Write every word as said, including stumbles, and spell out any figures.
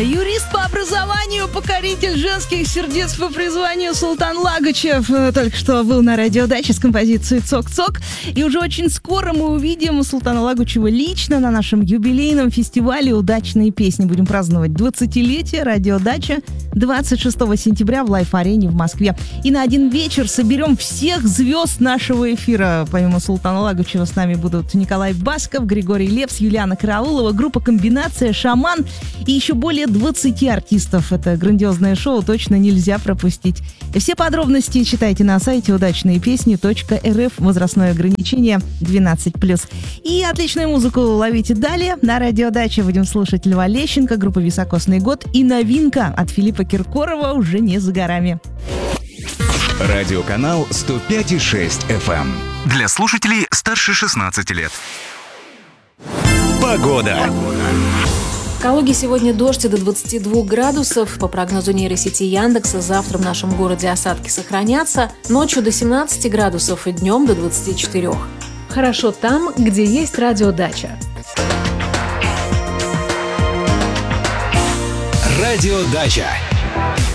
Юрист по образованию, покоритель женских сердец по призванию Султан Лагучев только что был на радиодаче с композицией «Цок-цок». И уже очень скоро мы увидим Султана Лагучева лично на нашем юбилейном фестивале «Удачные песни». Будем праздновать двадцатилетие радиодача двадцать шестого сентября в Лайф-арене в Москве. И на один вечер соберем всех звезд нашего эфира. Помимо Султана Лагучева с нами будут Николай Басков, Григорий Лепс, Юлиана Караулова, группа «Комбинация», «Шаман» и еще более двадцати артистов. Это грандиозное шоу точно нельзя пропустить. Все подробности читайте на сайте удачные песни точка эр эф. Возрастное ограничение двенадцать плюс. И отличную музыку ловите далее. На радиодаче будем слушать Льва Лещенко, группа «Високосный год» и новинка от Филиппа Киркорова уже не за горами. Радиоканал сто пять и шесть эф эм. Для слушателей старше шестнадцати лет. Погода. В Калуге сегодня дождь до двадцати двух градусов. По прогнозу нейросети Яндекса, завтра в нашем городе осадки сохранятся. Ночью до семнадцати градусов и днем до двадцати четырёх. Хорошо там, где есть радиодача. Радиодача.